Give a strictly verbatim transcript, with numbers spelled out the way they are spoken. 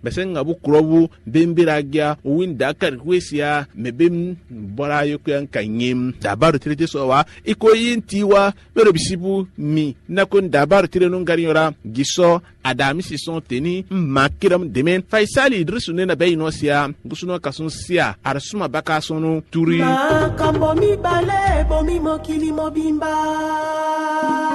besen abu kurobu bembiragia win dakar kwesia mebem bora yokuyan kanyem dabaru tirete sowa iko yintiwa bero bisibu mi nakon dabaru tirenu ngariora giso adami si son teni makiram demen faisali idrisu nena bayino sia gusuno kasun sia arsuma baka sonu turi kambo mi bale bomi mokili mobimba